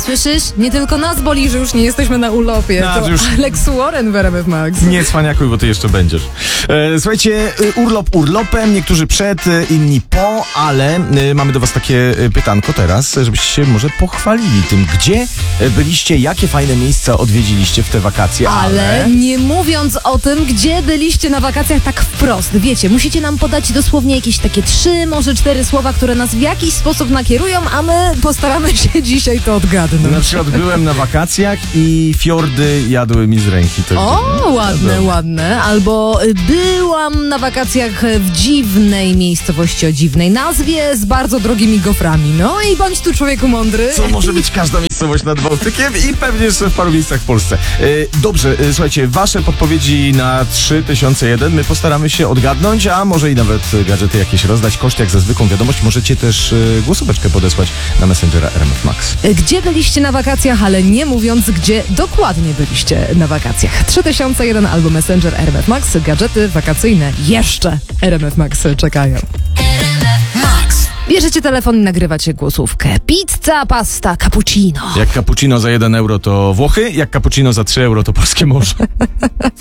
Słyszysz? Nie tylko nas boli, że już nie jesteśmy na urlopie. No, To już... Alex Warren w RMF Max. Nie cwaniakuj, bo ty jeszcze będziesz. Słuchajcie, urlop urlopem, niektórzy przed, inni po, ale mamy do was takie pytanko teraz, żebyście się może pochwalili tym, gdzie byliście, jakie fajne miejsca odwiedziliście w te wakacje, Ale nie mówiąc o tym, gdzie byliście na wakacjach tak wprost. Wiecie, musicie nam podać dosłownie jakieś takie 3, może 4 słowa, które nas w jakiś sposób nakierują, a my postaramy się dzisiaj to odgadnąć. Na przykład byłem na wakacjach i fiordy jadły mi z ręki. O, ładne. Albo byłam na wakacjach w dziwnej miejscowości o dziwnej nazwie z bardzo drogimi goframi. No i bądź tu człowieku mądry. Co może być każda miejscowość nad Bałtykiem i pewnie jeszcze w paru miejscach w Polsce. Dobrze, słuchajcie, wasze podpowiedzi na 3001 my postaramy się odgadnąć, a może i nawet gadżety jakieś rozdać. Koszt jak za zwykłą wiadomość. Możecie też głosóweczkę podesłać na Messengera RMF Max. Gdzie byliście na wakacjach, ale nie mówiąc, gdzie dokładnie byliście na wakacjach. 3001 albo Messenger RMF Max. Gadżety wakacyjne jeszcze RMF Max czekają. Bierzecie telefon i nagrywacie głosówkę. Pizza, pasta, cappuccino. Jak cappuccino za 1 euro to Włochy, jak cappuccino za 3 euro to Polskie Morze.